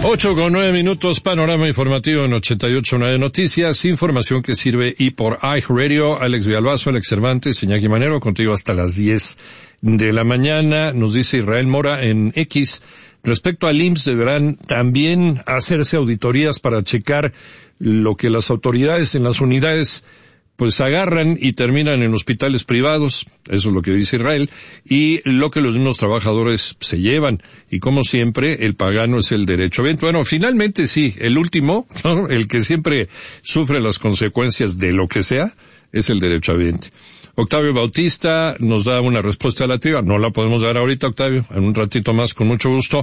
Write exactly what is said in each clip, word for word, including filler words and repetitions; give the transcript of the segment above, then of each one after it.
Ocho con nueve minutos, panorama informativo en ochenta y ocho punto nueve Noticias, información que sirve y por iHeartRadio. Alex Villalbazo, Alex Cervantes, Iñaki Manero, contigo hasta las diez de la mañana. Nos dice Israel Mora en X, respecto al I M S S, deberán también hacerse auditorías para checar lo que las autoridades en las unidades pues agarran y terminan en hospitales privados, eso es lo que dice Israel, y lo que los mismos trabajadores se llevan. Y como siempre, el pagano es el derechohabiente. Bueno, finalmente sí, el último, ¿no? El que siempre sufre las consecuencias de lo que sea, es el derechohabiente. Octavio Bautista nos da una respuesta a la trivia. No la podemos dar ahorita, Octavio, en un ratito más, con mucho gusto.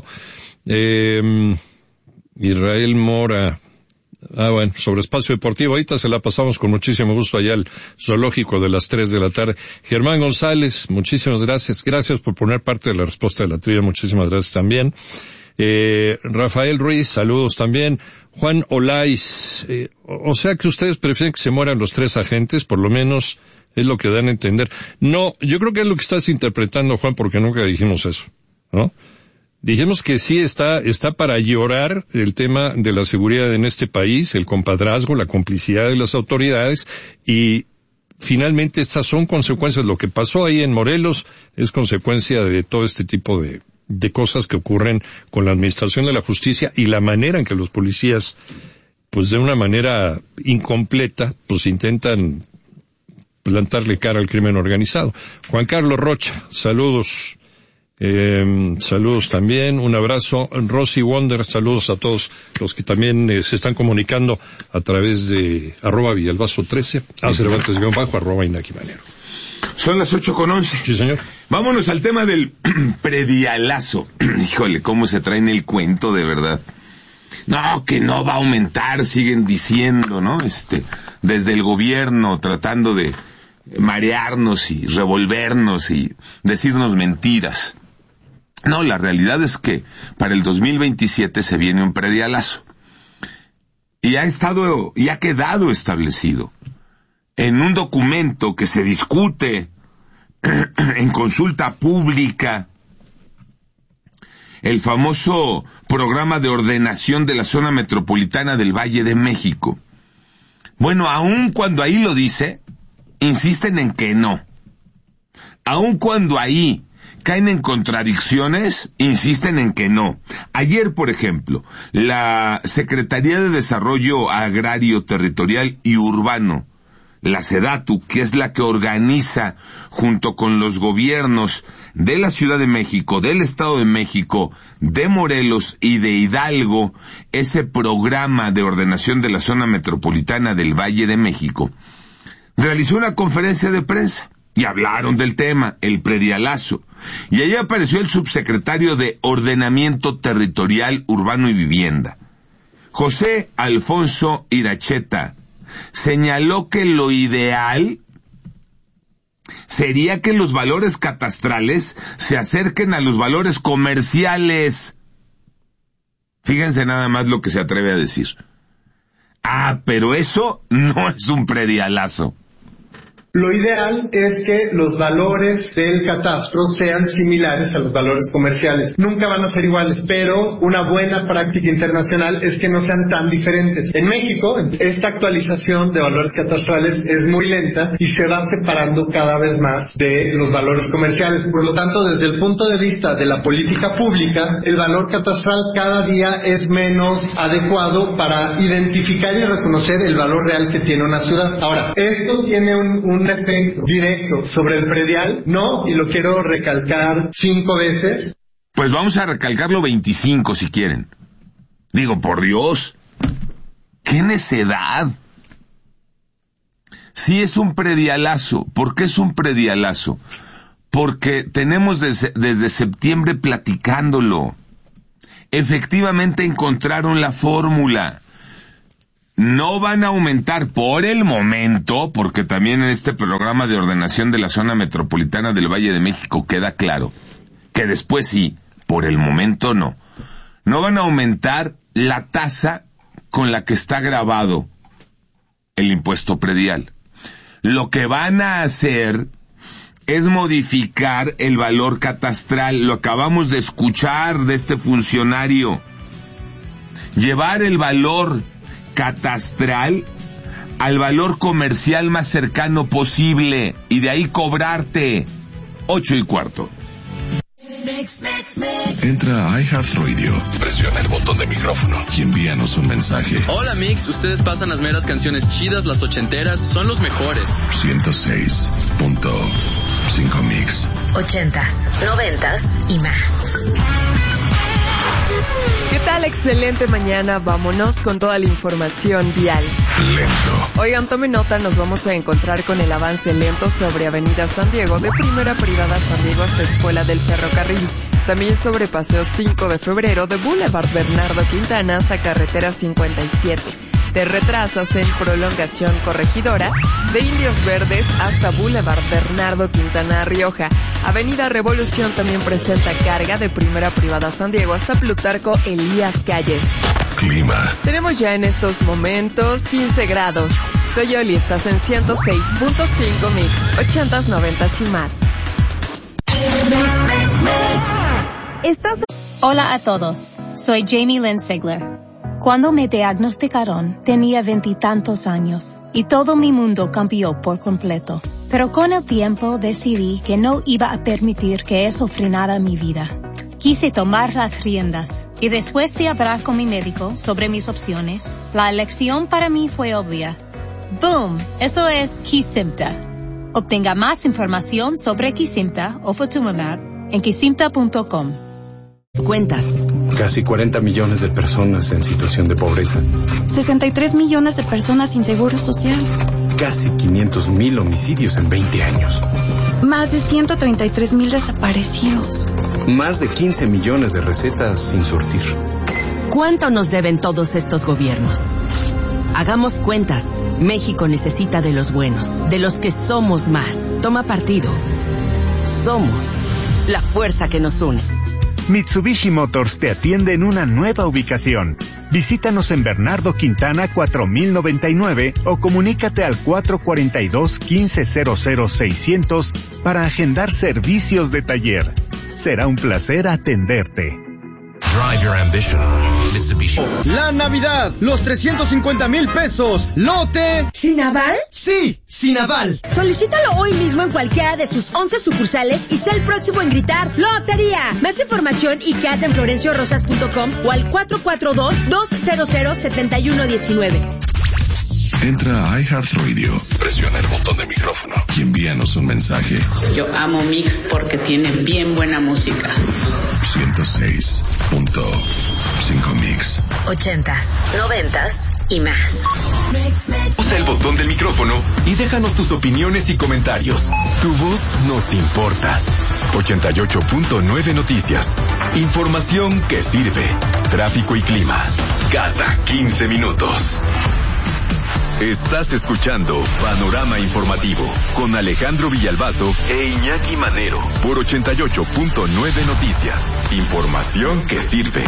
Eh, Israel Mora... Ah, bueno, sobre espacio deportivo, ahorita se la pasamos con muchísimo gusto allá al zoológico de las tres de la tarde. Germán González, muchísimas gracias. Gracias por poner parte de la respuesta de la trivia, muchísimas gracias también. Eh, Rafael Ruiz, saludos también. Juan Olais, eh, o sea que ustedes prefieren que se mueran los tres agentes, por lo menos es lo que dan a entender. No, yo creo que es lo que estás interpretando, Juan, porque nunca dijimos eso, ¿no? Dijimos que sí está, está para llorar el tema de la seguridad en este país, el compadrazgo, la complicidad de las autoridades, y finalmente estas son consecuencias. Lo que pasó ahí en Morelos es consecuencia de todo este tipo de, de cosas que ocurren con la administración de la justicia y la manera en que los policías, pues de una manera incompleta, pues intentan plantarle cara al crimen organizado. Juan Carlos Rocha, saludos. Eh, saludos también, un abrazo. Rosy Wonder, saludos a todos los que también eh, se están comunicando a través de arroba Villalbazo trece, a Cervantes guión bajo, arroba Iñaki Manero. Son las ocho con once. Sí, señor. Vámonos al tema del predialazo. Híjole, cómo se traen el cuento, de verdad. No, que no va a aumentar, siguen diciendo, ¿no? Este, desde el gobierno tratando de marearnos y revolvernos y decirnos mentiras. No, la realidad es que para el dos mil veintisiete se viene un predialazo. Y ha estado, y ha quedado establecido en un documento que se discute en consulta pública, el famoso programa de ordenación de la zona metropolitana del Valle de México. Bueno, aun cuando ahí lo dice, insisten en que no. Aun cuando ahí caen en contradicciones, insisten en que no. Ayer, por ejemplo, la Secretaría de Desarrollo Agrario, Territorial y Urbano, la SEDATU, que es la que organiza junto con los gobiernos de la Ciudad de México, del Estado de México, de Morelos y de Hidalgo, ese programa de ordenación de la zona metropolitana del Valle de México, realizó una conferencia de prensa y hablaron del tema, el predialazo. Y ahí apareció el subsecretario de Ordenamiento Territorial, Urbano y Vivienda, José Alfonso Iracheta. Señaló que lo ideal sería que los valores catastrales se acerquen a los valores comerciales. Fíjense nada más lo que se atreve a decir. Ah, pero eso no es un predialazo. Lo ideal es que los valores del catastro sean similares a los valores comerciales. Nunca van a ser iguales, pero una buena práctica internacional es que no sean tan diferentes. En México, esta actualización de valores catastrales es muy lenta y se va separando cada vez más de los valores comerciales. Por lo tanto, desde el punto de vista de la política pública, el valor catastral cada día es menos adecuado para identificar y reconocer el valor real que tiene una ciudad. Ahora, esto tiene un, un efecto directo sobre el predial, no, y lo quiero recalcar cinco veces. Pues vamos a recalcarlo veinticinco si quieren. Digo, por Dios, qué necedad. Sí es un predialazo. ¿Por qué es un predialazo? Porque tenemos desde, desde septiembre platicándolo. Efectivamente encontraron la fórmula. No van a aumentar por el momento, porque también en este programa de ordenación de la zona metropolitana del Valle de México queda claro que después sí, por el momento no. No van a aumentar la tasa con la que está grabado el impuesto predial. Lo que van a hacer es modificar el valor catastral. Lo acabamos de escuchar de este funcionario. llevar el valor catastral al valor comercial más cercano posible y de ahí cobrarte. Ocho y cuarto. Entra a iHeartRadio, presiona el botón de micrófono y envíanos un mensaje. Hola Mix, ustedes pasan las meras canciones chidas, las ochenteras, son los mejores. ciento seis punto cinco Mix. Ochentas, noventas y más. ¿Qué tal? Excelente mañana. Vámonos con toda la información vial. Lento. Oigan, tomen nota, nos vamos a encontrar con el avance lento sobre Avenida San Diego, de Primera Privada San Diego hasta Escuela del Ferrocarril. También sobre Paseo cinco de febrero, de Boulevard Bernardo Quintana hasta Carretera cincuenta y siete. Te retrasas en Prolongación Corregidora, de Indios Verdes hasta Boulevard Bernardo Quintana Rioja. Avenida Revolución también presenta carga de Primera Privada San Diego hasta Plutarco Elías Calles. Clima. Tenemos ya en estos momentos quince grados. Soy Oli, estás en ciento seis punto cinco Mix, ochentas, noventas y más. Estás... Hola a todos, soy Jamie Lynn Sigler. Cuando me diagnosticaron, tenía veintitantos años y todo mi mundo cambió por completo. Pero con el tiempo decidí que no iba a permitir que eso frenara mi vida. Quise tomar las riendas y después de hablar con mi médico sobre mis opciones, la elección para mí fue obvia. ¡Boom! Eso es Kesimpta. Obtenga más información sobre Kesimpta o Ofatumumab en kesimpta punto com. Cuentas. Casi cuarenta millones de personas en situación de pobreza. sesenta y tres millones de personas sin seguro social. Casi quinientos mil homicidios en veinte años. Más de ciento treinta y tres mil desaparecidos. Más de quince millones de recetas sin surtir. ¿Cuánto nos deben todos estos gobiernos? Hagamos cuentas. México necesita de los buenos, de los que somos más. Toma partido. Somos la fuerza que nos une. Mitsubishi Motors te atiende en una nueva ubicación. Visítanos en Bernardo Quintana cuatro mil noventa y nueve o comunícate al cuatro cuatro dos, uno cinco cero cero seiscientos para agendar servicios de taller. Será un placer atenderte. Drive your ambition. Mitsubishi. La Navidad, los trescientos cincuenta mil pesos. Lote. ¿Sinaval? Sí, Sinaval. Solicítalo hoy mismo en cualquiera de sus once sucursales y sé el próximo en gritar ¡Lotería! Más información y quédate en florencio rosas punto com o al cuatro cuatro dos, dos cero cero, siete uno uno nueve. Entra a iHeartRadio, presiona el botón de micrófono y envíanos un mensaje. Yo amo Mix porque tiene bien buena música. ciento seis punto cinco Mix. Ochentas, noventas y más. Usa el botón del micrófono y déjanos tus opiniones y comentarios. Tu voz nos importa. ochenta y ocho punto nueve Noticias. Información que sirve. Tráfico y clima. Cada quince minutos. Estás escuchando Panorama Informativo con Alejandro Villalbazo e Iñaki Manero por ochenta y ocho punto nueve Noticias. Información que sirve.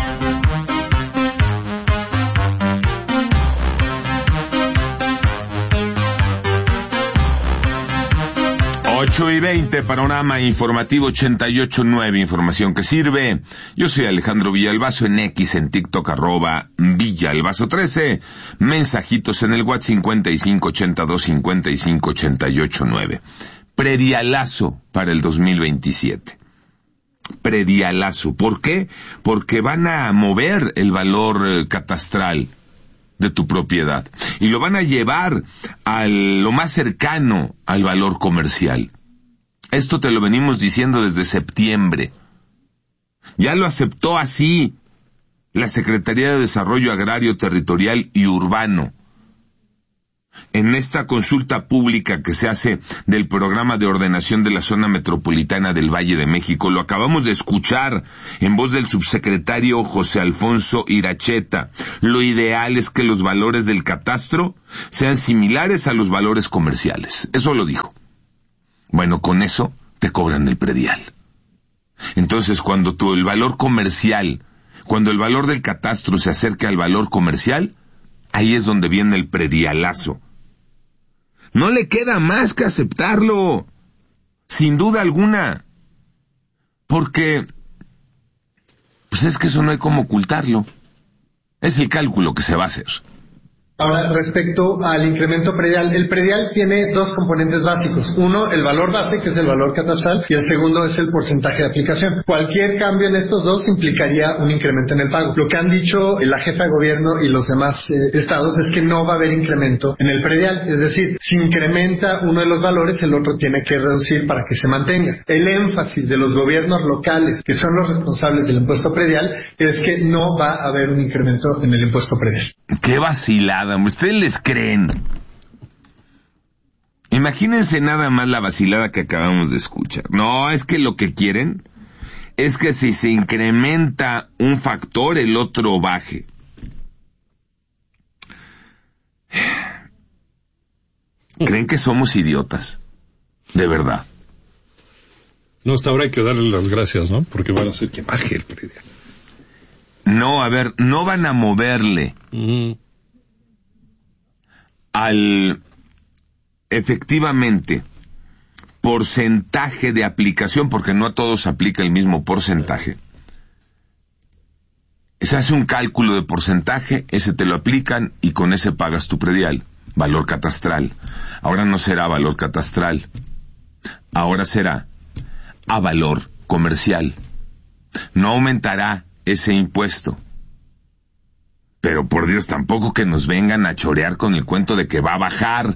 Ocho y veinte, Panorama Informativo ochenta y ocho punto nueve, información que sirve. Yo soy Alejandro Villalbazo, en X, en TikTok, arroba Villalbazo trece. Mensajitos en el WhatsApp cincuenta y cinco ochenta y dos cincuenta y cinco ochenta y ocho nueve. Predialazo para el dos mil veintisiete. Predialazo. ¿Por qué? Porque van a mover el valor eh, catastral de tu propiedad y lo van a llevar a lo más cercano al valor comercial. Esto te lo venimos diciendo desde septiembre. Ya lo aceptó así la Secretaría de Desarrollo Agrario, Territorial y Urbano. En esta consulta pública que se hace del programa de ordenación de la zona metropolitana del Valle de México, lo acabamos de escuchar en voz del subsecretario José Alfonso Iracheta. Lo ideal es que los valores del catastro sean similares a los valores comerciales. Eso lo dijo. Bueno, con eso te cobran el predial. Entonces, cuando tú, el valor comercial, cuando el valor del catastro se acerca al valor comercial, ahí es donde viene el predialazo. No le queda más que aceptarlo, sin duda alguna, porque pues es que eso no hay cómo ocultarlo. Es el cálculo que se va a hacer. Ahora, respecto al incremento predial, el predial tiene dos componentes básicos. Uno, el valor base, que es el valor catastral, y el segundo es el porcentaje de aplicación. Cualquier cambio en estos dos implicaría un incremento en el pago. Lo que han dicho la jefa de gobierno y los demás eh, estados es que no va a haber incremento en el predial. Es decir, si incrementa uno de los valores, el otro tiene que reducir para que se mantenga. El énfasis de los gobiernos locales, que son los responsables del impuesto predial, es que no va a haber un incremento en el impuesto predial. ¡Qué vacilada! ¿Ustedes les creen? Imagínense nada más la vacilada que acabamos de escuchar. No, es que lo que quieren es que si se incrementa un factor, el otro baje. ¿Creen que somos idiotas? De verdad. No, hasta ahora hay que darle las gracias, ¿no? Porque van a hacer que baje el predial. No, a ver, no van a moverle mm. al, efectivamente, porcentaje de aplicación, porque no a todos aplica el mismo porcentaje. Se hace un cálculo de porcentaje, ese te lo aplican y con ese pagas tu predial, valor catastral. Ahora no será valor catastral, ahora será a valor comercial. No aumentará ese impuesto. Pero por Dios, tampoco que nos vengan a chorear con el cuento de que va a bajar.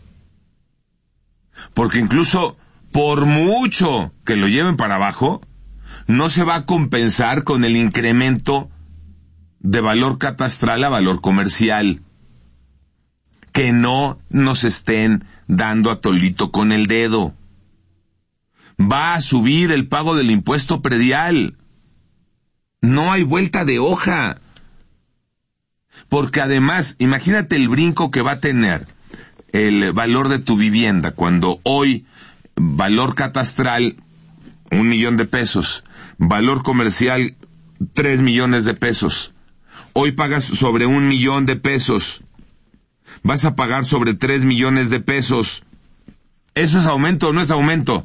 Porque incluso por mucho que lo lleven para abajo, no se va a compensar con el incremento de valor catastral a valor comercial. Que no nos estén dando a tolito con el dedo. Va a subir el pago del impuesto predial. No hay vuelta de hoja. Porque además, imagínate el brinco que va a tener el valor de tu vivienda cuando hoy valor catastral un millón de pesos, valor comercial tres millones de pesos. Hoy pagas sobre un millón de pesos. Vas a pagar sobre tres millones de pesos. ¿Eso es aumento o no es aumento?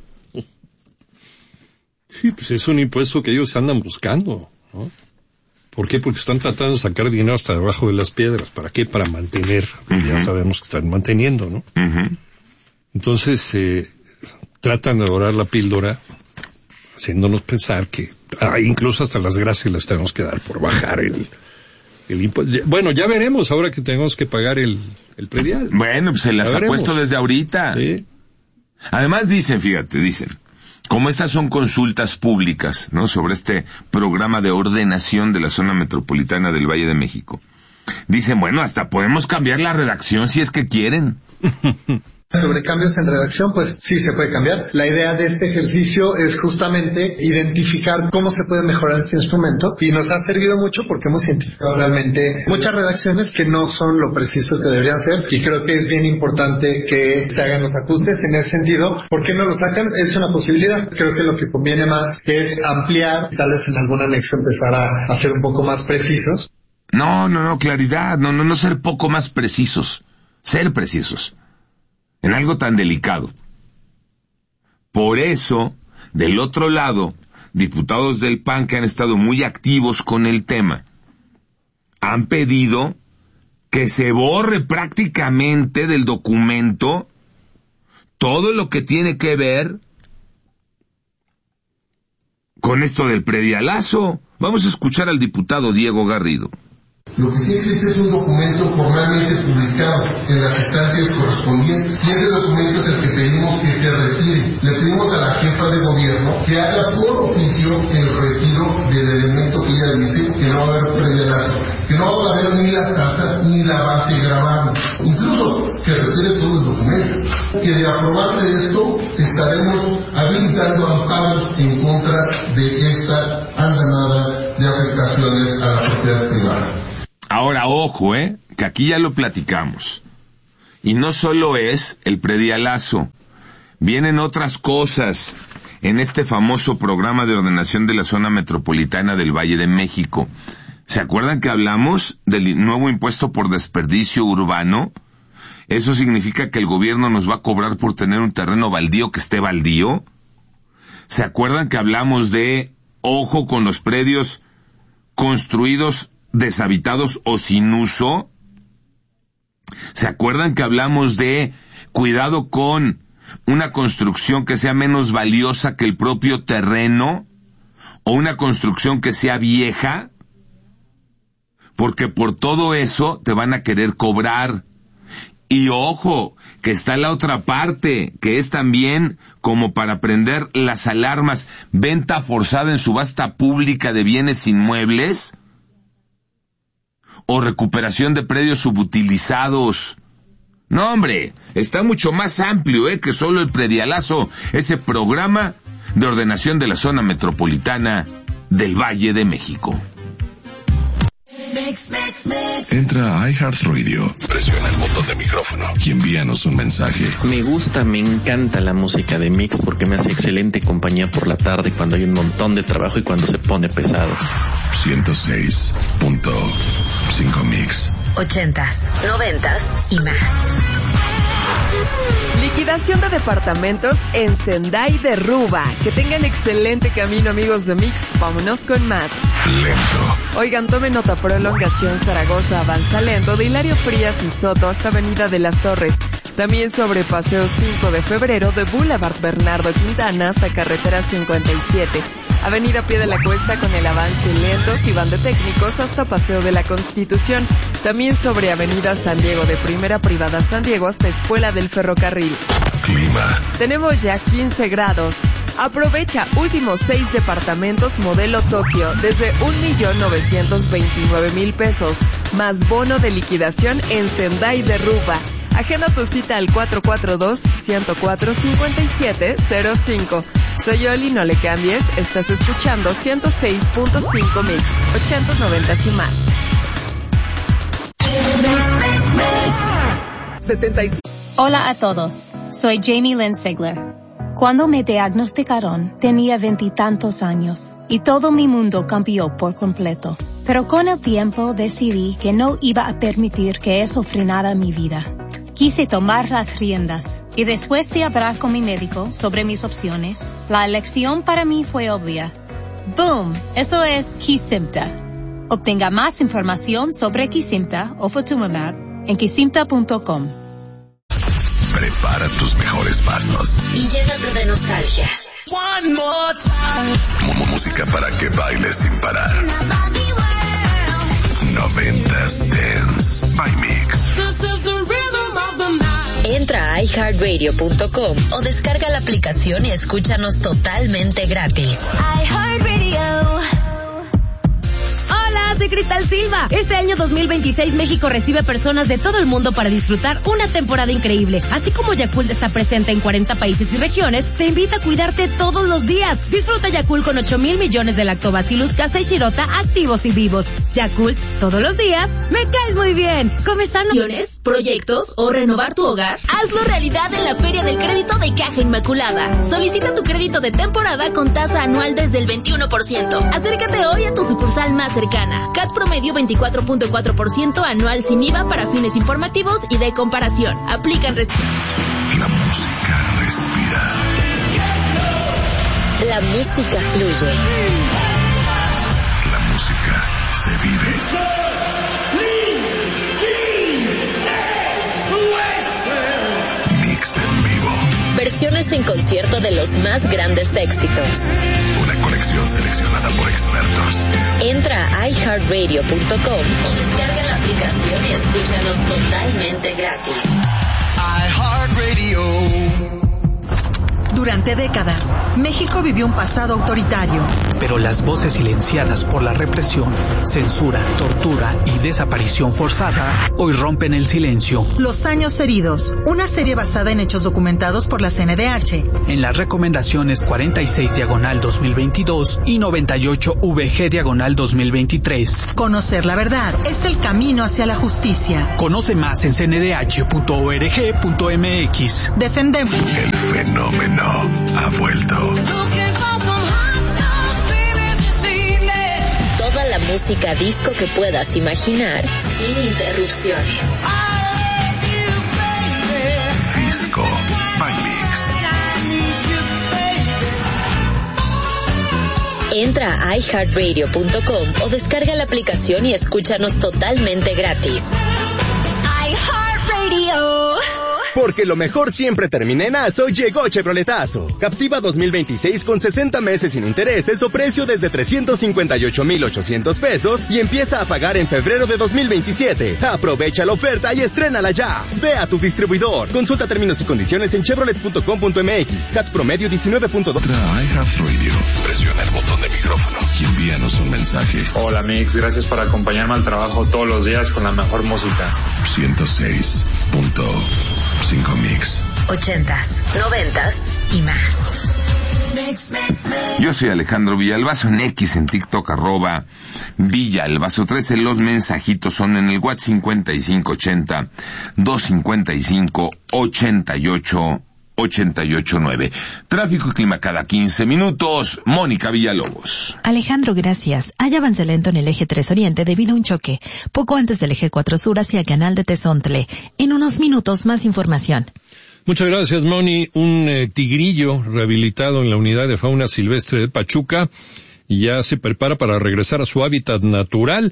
Sí, pues es un impuesto que ellos andan buscando, ¿no? ¿Por qué? Porque están tratando de sacar dinero hasta debajo de las piedras. ¿Para qué? Para mantener. Uh-huh. Ya sabemos que están manteniendo, ¿no? Uh-huh. Entonces, eh, tratan de dorar la píldora, haciéndonos pensar que ah, incluso hasta las gracias les tenemos que dar por bajar el, el impuesto. Bueno, ya veremos ahora que tenemos que pagar el, el predial. Bueno, pues se las ha puesto desde ahorita. Sí. Además dicen, fíjate, dicen, como estas son consultas públicas, ¿no?, sobre este programa de ordenación de la zona metropolitana del Valle de México, dicen, bueno, hasta podemos cambiar la redacción si es que quieren. Sobre cambios en redacción, pues sí se puede cambiar. La idea de este ejercicio es justamente identificar cómo se puede mejorar este instrumento y nos ha servido mucho porque hemos identificado realmente muchas redacciones que no son lo preciso que deberían ser y creo que es bien importante que se hagan los ajustes en ese sentido. ¿Por qué no lo sacan? Es una posibilidad. Creo que lo que conviene más es ampliar, tal vez en algún anexo empezar a, a ser un poco más precisos. No, no, no, claridad, no, no, no ser poco más precisos, ser precisos. En algo tan delicado. Por eso, del otro lado, diputados del P A N que han estado muy activos con el tema, han pedido que se borre prácticamente del documento todo lo que tiene que ver con esto del predialazo. Vamos a escuchar al diputado Diego Garrido. Lo que sí existe es un documento formalmente publicado en las instancias correspondientes y ese documento es el que pedimos que se retire. Le pedimos a la jefa de gobierno que haga por oficio el retiro del elemento que ella dice que no va a haber predialazo, que no va a haber ni la tasa ni la base gravable, incluso que retire todo el documento. Que de aprobarse esto estaremos habilitando amparos en contra de esta andanada de afectaciones a la propiedad privada. Ahora, ojo, ¿eh? Que aquí ya lo platicamos. Y no solo es el predialazo. Vienen otras cosas en este famoso programa de ordenación de la zona metropolitana del Valle de México. ¿Se acuerdan que hablamos del nuevo impuesto por desperdicio urbano? ¿Eso significa que el gobierno nos va a cobrar por tener un terreno baldío que esté baldío? ¿Se acuerdan que hablamos de, ojo con los predios construidos deshabitados o sin uso. ¿Se acuerdan que hablamos de cuidado con una construcción que sea menos valiosa que el propio terreno? ¿O una construcción que sea vieja? Porque por todo eso te van a querer cobrar. Y ojo, que está la otra parte, que es también como para prender las alarmas, venta forzada en subasta pública de bienes inmuebles o recuperación de predios subutilizados. No, hombre, está mucho más amplio, ¿eh? que solo el predialazo, ese programa de ordenación de la zona metropolitana del Valle de México. Entra a iHeartRadio, presiona el botón de micrófono y envíanos un mensaje. Me gusta, me encanta la música de Mix porque me hace excelente compañía por la tarde cuando hay un montón de trabajo y cuando se pone pesado. ciento seis punto cinco Mix. Ochentas, noventas y más. Liquidación de departamentos en Sendai de Ruba. Que tengan excelente camino, amigos de Mix. Vámonos con más. Lento. Oigan, tomen nota, prolongación Zaragoza avanza lento de Hilario Frías y Soto hasta Avenida de las Torres. También sobre Paseo cinco de febrero de Boulevard Bernardo Quintana hasta Carretera cincuenta y siete. Avenida Pie de la Cuesta con el avance lento si van de técnicos hasta Paseo de la Constitución. También sobre Avenida San Diego de Primera Privada San Diego hasta Escuela del Ferrocarril. Clima. Tenemos ya quince grados. Aprovecha últimos seis departamentos modelo Tokio desde un millón novecientos veintinueve mil pesos, más bono de liquidación en Sendai de Ruba. Agenda tu cita al cuatro cuatro dos, uno cero cuatro, cinco siete cero cinco. Soy Oli, no le cambies, estás escuchando ciento seis punto cinco Mix, ochentas, noventas y más. Hola a todos, soy Jamie Lynn Sigler. Cuando me diagnosticaron, tenía veintitantos años y todo mi mundo cambió por completo. Pero con el tiempo decidí que no iba a permitir que eso frenara mi vida. Quise tomar las riendas y después de hablar con mi médico sobre mis opciones, la elección para mí fue obvia. ¡Boom! Eso es Kesimpta. Obtenga más información sobre Kesimpta o Ofatumumab en kesimpta punto com. Prepara tus mejores pasos Y llénate de nostalgia. One more time. Como música para que bailes sin parar. Noventas Dance by Mix. Entra a i heart radio punto com o descarga la aplicación y escúchanos totalmente gratis. iHeartRadio. Hola, soy Cristal Silva. Este año dos mil veintiséis México recibe personas de todo el mundo para disfrutar una temporada increíble. Así como Yakult está presente en cuarenta países y regiones, te invita a cuidarte todos los días. Disfruta Yakult con ocho mil millones de lactobacillus casa y shirota activos y vivos. Yakult, todos los días, me caes muy bien. Come sano. ¿Proyectos o renovar tu hogar? Hazlo realidad en la Feria del Crédito de Caja Inmaculada. Solicita tu crédito de temporada con tasa anual desde el veintiuno por ciento. Acércate hoy a tu sucursal más cercana. C A T promedio veinticuatro punto cuatro por ciento anual sin I V A para fines informativos y de comparación. Aplican rest- La música respira. La música fluye. La música se vive. Mix en vivo. Versiones en concierto de los más grandes éxitos. Una colección seleccionada por expertos. Entra a i heart radio punto com o descarga la aplicación y escúchanos totalmente gratis. iHeartRadio. Durante décadas, México vivió un pasado autoritario. Pero las voces silenciadas por la represión, censura, tortura y desaparición forzada hoy rompen el silencio. Los años heridos, una serie basada en hechos documentados por la C N D H. En las recomendaciones cuarenta y seis diagonal dos mil veintidós y noventa y ocho V G diagonal dos mil veintitrés. Conocer la verdad es el camino hacia la justicia. Conoce más en c n d h punto org punto m x. Defendemos. El fenómeno ha vuelto. Toda la música disco que puedas imaginar sin interrupciones. Disco by Mix. Entra a i heart radio punto com o descarga la aplicación y escúchanos totalmente gratis. iHeartRadio. Porque lo mejor siempre termina en aso, llegó Chevroletazo. Captiva dos mil veintiséis con sesenta meses sin intereses o precio desde trescientos cincuenta y ocho mil ochocientos pesos y empieza a pagar en febrero de dos mil veintisiete. Aprovecha la oferta y estrénala ya. Ve a tu distribuidor. Consulta términos y condiciones en chevrolet punto com punto m x. C A T promedio diecinueve punto dos. iHeartRadio. Presiona el botón de micrófono y envíanos un mensaje. Hola Mix, gracias por acompañarme al trabajo todos los días con la mejor música. ciento seis punto cinco Mix. Ochentas, noventas y más. Yo soy Alejandro Villalbazo en X, en TikTok, arroba Villalbazo trece. Los mensajitos son en el WhatsApp cincuenta y cinco ochenta, doscientos cincuenta y cinco, ochenta y ocho, ochenta y ocho nueve. Tráfico y clima cada quince minutos. Mónica Villalobos. Alejandro, gracias. Hay avance lento en el eje tres Oriente debido a un choque, poco antes del eje cuatro Sur hacia Canal de Tezontle. En unos minutos más información. Muchas gracias, Moni. Un eh, tigrillo rehabilitado en la unidad de fauna silvestre de Pachuca ya se prepara para regresar a su hábitat natural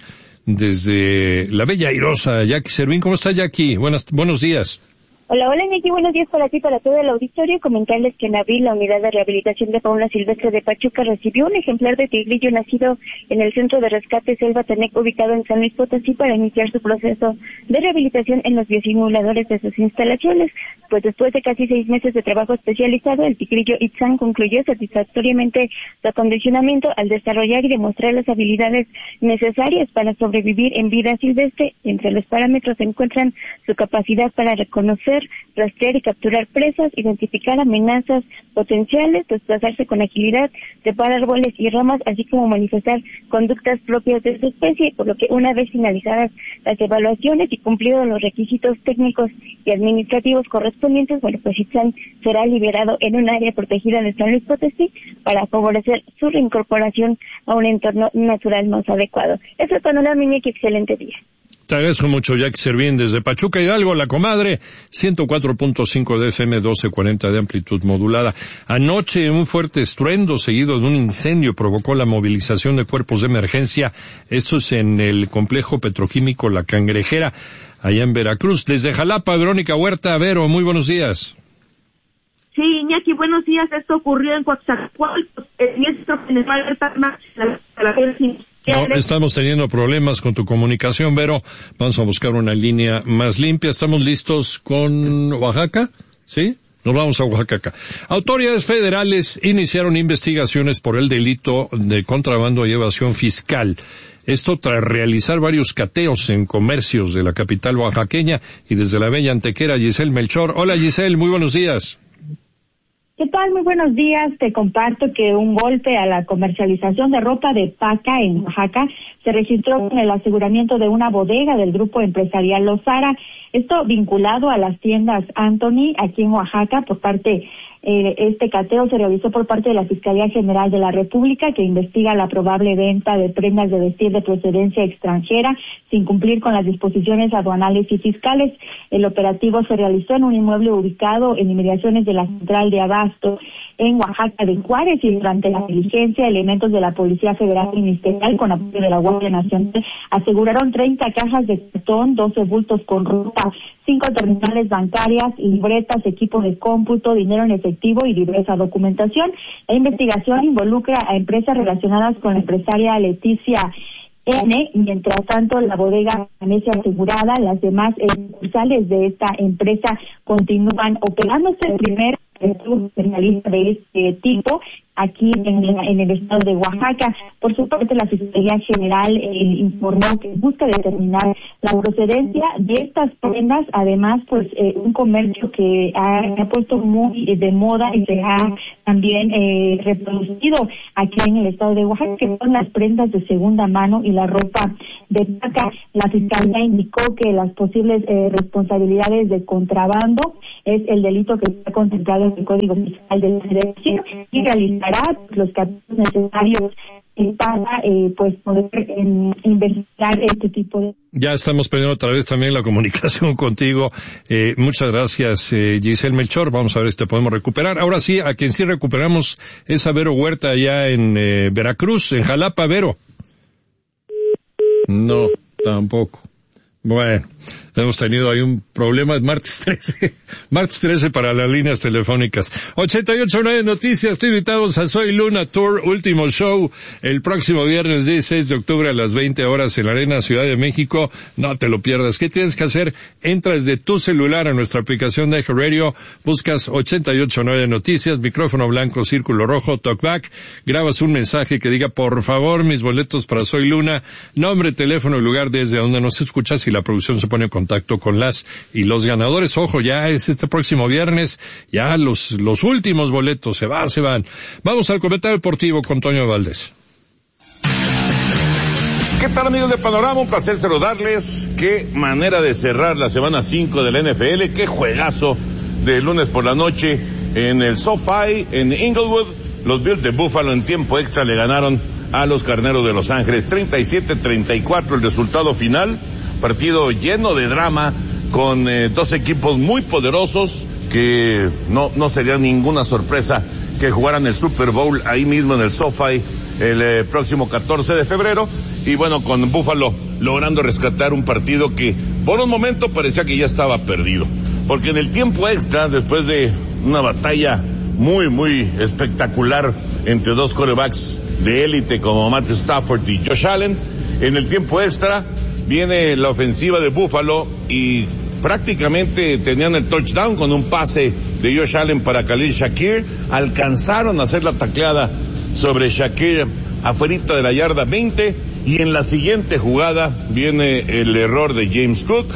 desde la bella airosa Jackie Servín. ¿Cómo está, Jackie? Buenas, buenos días. Hola, hola, Iñaki, buenos días para ti, para todo el auditorio. Comentarles que en abril la Unidad de Rehabilitación de Fauna Silvestre de Pachuca recibió un ejemplar de tigrillo nacido en el Centro de Rescate Selva Tenec, ubicado en San Luis Potosí, para iniciar su proceso de rehabilitación en los biosimuladores de sus instalaciones. Pues después de casi seis meses de trabajo especializado, el tigrillo Itzán concluyó satisfactoriamente su acondicionamiento al desarrollar y demostrar las habilidades necesarias para sobrevivir en vida silvestre. Entre los parámetros se encuentran su capacidad para reconocer, rastrear y capturar presas, identificar amenazas potenciales, desplazarse con agilidad, trepar árboles y ramas, así como manifestar conductas propias de su especie, por lo que una vez finalizadas las evaluaciones y cumplidos los requisitos técnicos y administrativos correspondientes, bueno, pues Itzán será liberado en un área protegida de San Luis Potosí para favorecer su reincorporación a un entorno natural más adecuado. Eso es panorama, Iñaki, excelente día. Te agradezco mucho, Jackie Servín, desde Pachuca Hidalgo, La Comadre, ciento cuatro punto cinco de F M, doce cuarenta de amplitud modulada. Anoche un fuerte estruendo seguido de un incendio provocó la movilización de cuerpos de emergencia. Esto es en el complejo petroquímico La Cangrejera, allá en Veracruz. Desde Jalapa, Verónica Huerta. Vero, muy buenos días. Sí, Iñaki, buenos días. Esto ocurrió en Coatzacoalcos, en No, estamos teniendo problemas con tu comunicación, Vero. Vamos a buscar una línea más limpia. ¿Estamos listos con Oaxaca? ¿Sí? Nos vamos a Oaxaca. Autoridades federales iniciaron investigaciones por el delito de contrabando y evasión fiscal. Esto tras realizar varios cateos en comercios de la capital oaxaqueña. Y desde la bella Antequera, Giselle Melchor. Hola, Giselle, muy buenos días. ¿Qué tal? Muy buenos días. Te comparto que un golpe a la comercialización de ropa de paca en Oaxaca se registró con el aseguramiento de una bodega del grupo empresarial Lozara. Esto vinculado a las tiendas Anthony aquí en Oaxaca por parte eh, este cateo se realizó por parte de la Fiscalía General de la República, que investiga la probable venta de prendas de vestir de procedencia extranjera sin cumplir con las disposiciones aduanales y fiscales. El operativo se realizó en un inmueble ubicado en inmediaciones de la Central de Abasto en Oaxaca de Juárez, y durante la diligencia elementos de la Policía Federal Ministerial con apoyo de la Guardia Nacional aseguraron treinta cajas de cartón, doce bultos con ropa, cinco terminales bancarias, libretas, equipo de cómputo, dinero en efectivo y diversa documentación. La investigación involucra a empresas relacionadas con la empresaria Leticia N. Mientras tanto, la bodega permanece asegurada. Las demás sucursales de esta empresa continúan operándose. El primer criminalista de este tipo aquí en, en el estado de Oaxaca. Por su parte, la Fiscalía General eh, informó que busca determinar la procedencia de estas prendas. Además, pues eh, un comercio que ha, ha puesto muy de moda y se ha también eh, reproducido aquí en el estado de Oaxaca, que son las prendas de segunda mano y la ropa de paca. La Fiscalía indicó que las posibles eh, responsabilidades de contrabando es el delito que está contemplado en el Código Fiscal de la Federación y realizará los casos necesarios eh, para eh, pues poder eh, investigar este tipo de... Ya estamos perdiendo otra vez también la comunicación contigo. Eh, muchas gracias, eh, Giselle Melchor. Vamos a ver si te podemos recuperar. Ahora sí, a quien sí recuperamos es a Vero Huerta allá en eh, Veracruz, en Jalapa. Vero. No, tampoco. Bueno, hemos tenido ahí un problema. Es martes trece. martes trece para las líneas telefónicas. ochenta y ocho punto nueve Noticias. Te invitamos a Soy Luna Tour, último show, el próximo viernes dieciséis de octubre a las veinte horas en la Arena Ciudad de México. No te lo pierdas. ¿Qué tienes que hacer? Entra desde tu celular a nuestra aplicación de iHeartRadio, buscas ochenta y ocho punto nueve Noticias, micrófono blanco, círculo rojo, talkback, grabas un mensaje que diga, por favor, mis boletos para Soy Luna, nombre, teléfono y lugar desde donde nos escuchas, y la producción se pone en contacto con las y los ganadores. Ojo, ya es este próximo viernes, ya los los últimos boletos se van, se van. Vamos al comentario deportivo con Toño Valdés. ¿Qué tal, amigos de Panorama? Un placer saludarles. Qué manera de cerrar la semana cinco de la N F L. Qué juegazo de lunes por la noche en el SoFi, en Inglewood. Los Bills de Buffalo en tiempo extra le ganaron a los Carneros de Los Ángeles. treinta y siete a treinta y cuatro el resultado final. Partido lleno de drama, con eh, dos equipos muy poderosos que no no sería ninguna sorpresa que jugaran el Super Bowl ahí mismo en el SoFi el eh, próximo catorce de febrero. Y bueno, con Buffalo logrando rescatar un partido que por un momento parecía que ya estaba perdido, porque en el tiempo extra, después de una batalla muy muy espectacular entre dos quarterbacks de élite como Matthew Stafford y Josh Allen, en el tiempo extra viene la ofensiva de Buffalo y prácticamente tenían el touchdown con un pase de Josh Allen para Khalil Shakir. Alcanzaron a hacer la tacleada sobre Shakir afuerita de la yarda veinte, y en la siguiente jugada viene el error de James Cook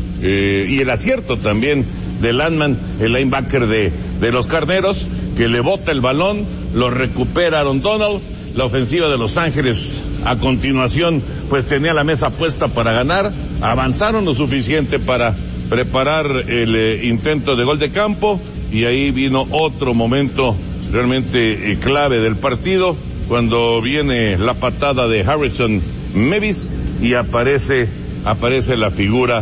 eh, y el acierto también de Landman, el linebacker de, de los Carneros, que le bota el balón, lo recupera Aaron Donald. La ofensiva de Los Ángeles a continuación pues tenía la mesa puesta para ganar, avanzaron lo suficiente para preparar el eh, intento de gol de campo, y ahí vino otro momento realmente eh, clave del partido, cuando viene la patada de Harrison Mevis y aparece aparece la figura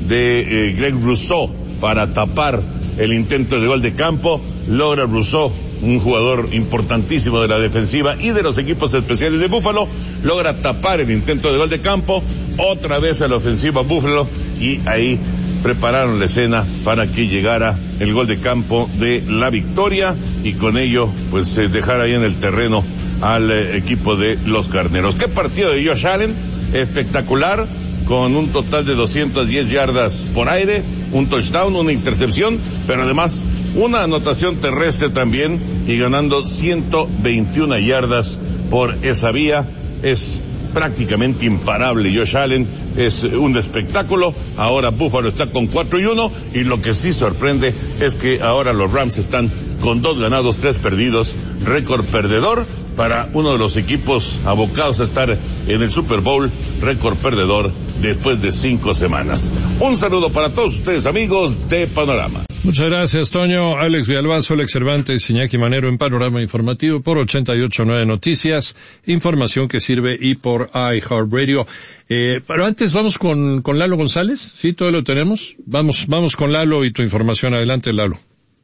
de eh, Greg Rousseau para tapar el intento de gol de campo. Logra Rousseau, un jugador importantísimo de la defensiva y de los equipos especiales de Buffalo, logra tapar el intento de gol de campo, otra vez a la ofensiva Buffalo, y ahí prepararon la escena para que llegara el gol de campo de la victoria, y con ello pues eh, dejar ahí en el terreno al eh, equipo de los Carneros. Qué partido de Josh Allen, espectacular, con un total de doscientas diez yardas por aire, un touchdown, una intercepción, pero además una anotación terrestre también, y ganando ciento veintiuna yardas por esa vía. Es prácticamente imparable Josh Allen, es un espectáculo. Ahora Buffalo está con cuatro y uno, y lo que sí sorprende es que ahora los Rams están con dos ganados, tres perdidos, récord perdedor para uno de los equipos abocados a estar en el Super Bowl, récord perdedor después de cinco semanas. Un saludo para todos ustedes, amigos de Panorama. Muchas gracias, Toño. Alex Villalbazo, Alex Cervantes, Iñaki Manero en Panorama Informativo por ochenta y ocho punto nueve Noticias, información que sirve, y por iHeartRadio. Eh, pero antes vamos con, con Lalo González, ¿sí? ¿Todo lo tenemos? Vamos, vamos con Lalo y tu información. Adelante, Lalo.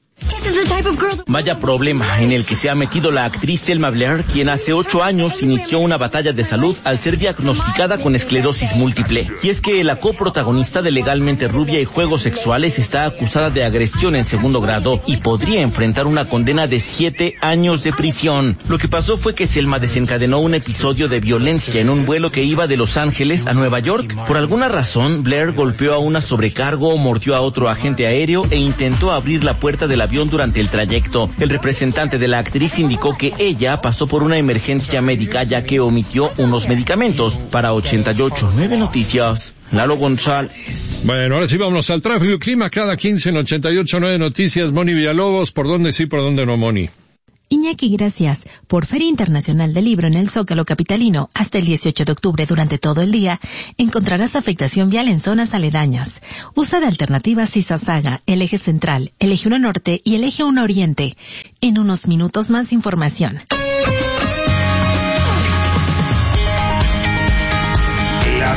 Vaya problema en el que se ha metido la actriz Selma Blair, quien hace ocho años inició una batalla de salud al ser diagnosticada con esclerosis múltiple. Y es que la coprotagonista de Legalmente Rubia y Juegos Sexuales está acusada de agresión en segundo grado y podría enfrentar una condena de siete años de prisión. Lo que pasó fue que Selma desencadenó un episodio de violencia en un vuelo que iba de Los Ángeles a Nueva York. Por alguna razón, Blair golpeó a una sobrecargo, mordió a otro agente aéreo e intentó abrir la puerta del avión durante el trayecto. El representante de la actriz indicó que ella pasó por una emergencia médica ya que omitió unos medicamentos. Para ochenta y ocho punto nueve Noticias, Lalo González. Bueno, ahora sí vámonos al tráfico y clima cada quince en ochenta y ocho punto nueve Noticias. Moni Villalobos, ¿por dónde sí, por dónde no, Moni? Iñaki, gracias. Por Feria Internacional del Libro en el Zócalo Capitalino, hasta el dieciocho de octubre durante todo el día, encontrarás afectación vial en zonas aledañas. Usa de alternativas Izazaga, el eje central, el eje uno norte y el eje uno oriente. En unos minutos más información.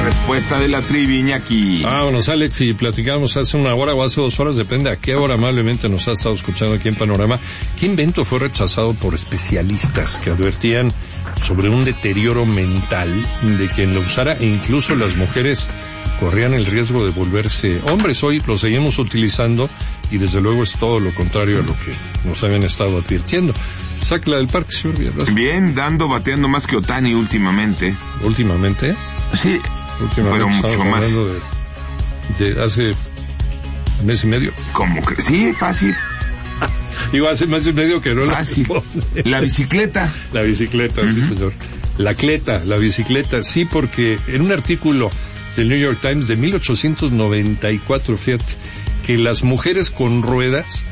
respuesta de la trivia, aquí. Vámonos, Alex, y platicamos hace una hora o hace dos horas, depende a qué hora amablemente nos ha estado escuchando aquí en Panorama. ¿Qué invento fue rechazado por especialistas que advertían sobre un deterioro mental de quien lo usara, e incluso las mujeres corrían el riesgo de volverse hombres? Hoy lo seguimos utilizando y desde luego es todo lo contrario a lo que nos habían estado advirtiendo. Sácala del parque, señor Villalbazo. Bien, dando, bateando más que Otani últimamente. ¿Últimamente? Sí, últimamente, pero mucho más. De, de hace un mes y medio. ¿Cómo que? Sí, fácil. Digo, hace mes y medio que no. Fácil. La bicicleta. La bicicleta, uh-huh. Sí, señor. La cleta, la bicicleta, sí, porque en un artículo del New York Times de mil ochocientos noventa y cuatro, fíjate, que las mujeres con ruedas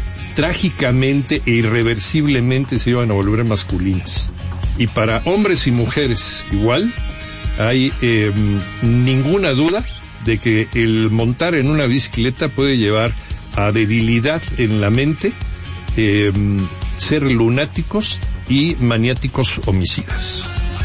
trágicamente e irreversiblemente se iban a volver masculinas. Y para hombres y mujeres igual, hay eh, ninguna duda de que el montar en una bicicleta puede llevar a debilidad en la mente, eh, ser lunáticos y maniáticos homicidas.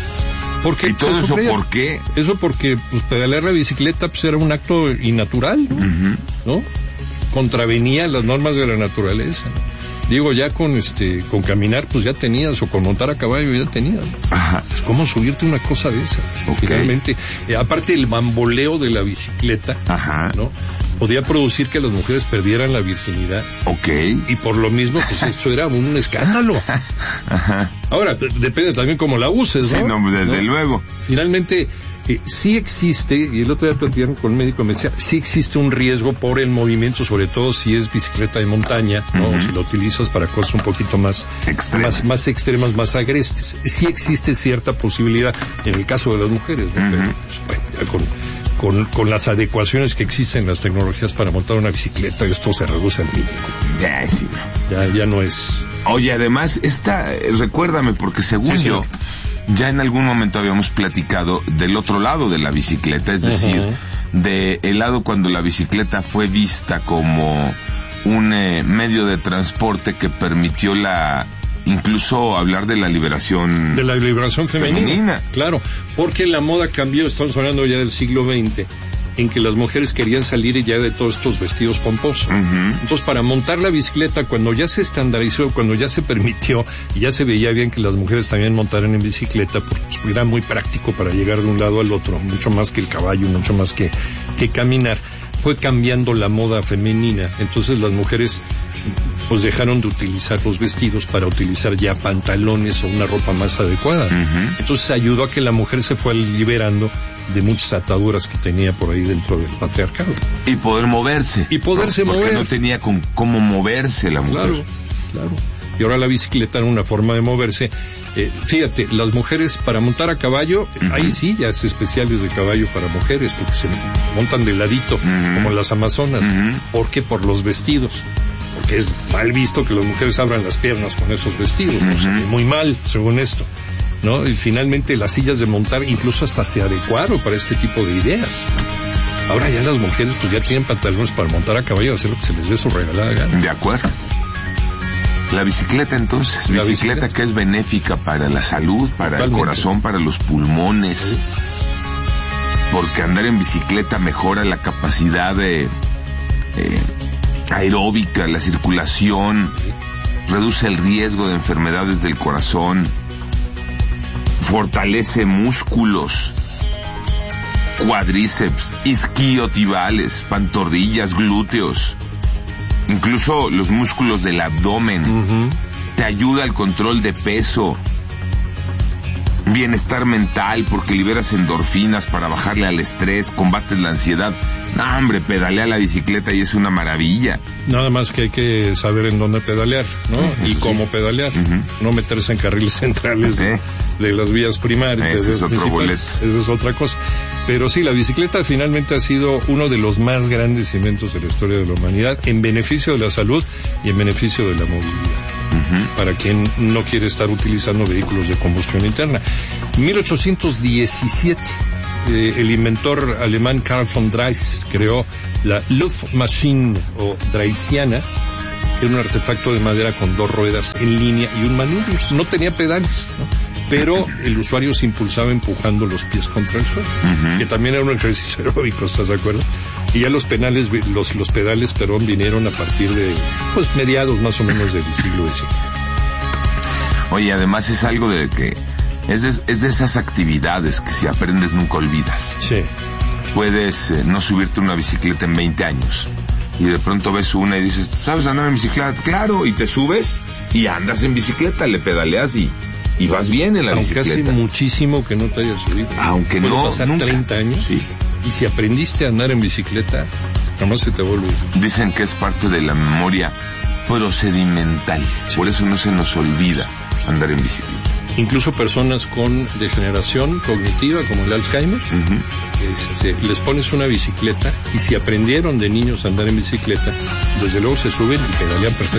Porque ¿Y todo eso por qué? Eso porque pues, pedalear la bicicleta pues, era un acto innatural, ¿no? Uh-huh. ¿no? Contravenía las normas de la naturaleza. Digo, ya con este, con caminar, pues ya tenías, o con montar a caballo ya tenías. Ajá. Pues, ¿cómo subirte una cosa de esa? Okay. Finalmente, eh, aparte el bamboleo de la bicicleta, Ajá. ¿no? Podía producir que las mujeres perdieran la virginidad. Ok. Y por lo mismo, pues esto era un escándalo. Ajá. Ahora, depende también cómo la uses, ¿no? Sí, no, desde ¿no? luego. Finalmente, eh, sí existe, y el otro día platicaron con un médico, me decía, sí existe un riesgo por el movimiento, sobre todo si es bicicleta de montaña, ¿no? Uh-huh. O si lo utilizas para cosas un poquito más extremas, más, más extremas, más agrestes. Sí existe cierta posibilidad, en el caso de las mujeres, ¿no? Uh-huh. Pero, pues, bueno, con, con, con las adecuaciones que existen en las tecnologías para montar una bicicleta, esto se reduce al mínimo. Ya, sí. Ya, ya no es... Oye, además, esta, recuérdame, porque según sí, yo, sí. ya en algún momento habíamos platicado del otro lado de la bicicleta, es decir, uh-huh. de el lado cuando la bicicleta fue vista como un eh, medio de transporte que permitió la... incluso hablar de la liberación... De la liberación femenina. femenina. Claro, porque la moda cambió, estamos hablando ya del siglo veinte, en que las mujeres querían salir ya de todos estos vestidos pomposos. Uh-huh. Entonces, para montar la bicicleta, cuando ya se estandarizó, cuando ya se permitió, y ya se veía bien que las mujeres también montaran en bicicleta, porque era muy práctico para llegar de un lado al otro, mucho más que el caballo, mucho más que, que caminar, fue cambiando la moda femenina. Entonces las mujeres pues dejaron de utilizar los vestidos para utilizar ya pantalones o una ropa más adecuada. Uh-huh. Entonces ayudó a que la mujer se fue liberando de muchas ataduras que tenía por ahí dentro del patriarcado. Y poder moverse. Y poderse no, porque mover. no tenía con, cómo moverse la mujer. Claro, claro. Y ahora la bicicleta era una forma de moverse. Eh, fíjate, las mujeres para montar a caballo, uh-huh. hay sillas especiales de caballo para mujeres, porque se montan de ladito, uh-huh. como las amazonas. Uh-huh. ¿Por qué? Por los vestidos. Porque es mal visto que las mujeres abran las piernas con esos vestidos. Uh-huh. O sea, muy mal, según esto, ¿no? Y finalmente las sillas de montar incluso hasta se adecuaron para este tipo de ideas. Ahora ya las mujeres pues ya tienen pantalones para montar a caballo, hacer lo que se les dé su regalada gana. De acuerdo. La bicicleta entonces, la bicicleta, bicicleta que es benéfica para la salud, para Totalmente. el corazón, para los pulmones. Sí. Porque andar en bicicleta mejora la capacidad de eh, aeróbica, la circulación, reduce el riesgo de enfermedades del corazón, fortalece músculos, cuádriceps, isquiotibales, pantorrillas, glúteos, incluso los músculos del abdomen. Uh-huh. Te ayuda al control de peso, bienestar mental porque liberas endorfinas para bajarle al estrés, combates la ansiedad. No, hombre, pedalea la bicicleta y es una maravilla. Nada más que hay que saber en dónde pedalear, ¿no? Uh-huh. Y cómo pedalear. Uh-huh. No meterse en carriles centrales uh-huh. de, de las vías primarias. Ese es otro boleto. Esa es otra cosa. Pero sí, la bicicleta finalmente ha sido uno de los más grandes inventos de la historia de la humanidad en beneficio de la salud y en beneficio de la movilidad. Uh-huh. Para quien no quiere estar utilizando vehículos de combustión interna. mil ochocientos diecisiete, eh, el inventor alemán Karl von Drais creó la Luftmaschine o Dreisiana, que era un artefacto de madera con dos ruedas en línea y un manubrio. No tenía pedales, ¿no? pero el usuario se impulsaba empujando los pies contra el suelo, uh-huh. que también era un ejercicio aeróbico, ¿estás de acuerdo? Y ya los penales, los, los pedales, perdón, vinieron a partir de, pues, mediados más o menos del siglo diecinueve. Oye, además es algo de que, es de, es de esas actividades que si aprendes nunca olvidas. Sí. Puedes eh, no subirte una bicicleta en veinte años, y de pronto ves una y dices, ¿sabes andar en bicicleta? Claro, y te subes, y andas en bicicleta, le pedaleas y... Y vas bien en la Aunque bicicleta. Aunque hace muchísimo que no te hayas subido. Aunque Puede no, pasar nunca. treinta años. Sí. Y si aprendiste a andar en bicicleta, jamás se te vuelve. Dicen que es parte de la memoria procedimental. Sí. Por eso no se nos olvida andar en bicicleta. Incluso personas con degeneración cognitiva, como el Alzheimer, uh-huh. que se, les pones una bicicleta y si aprendieron de niños a andar en bicicleta, desde luego se suben y pedalean perfectamente.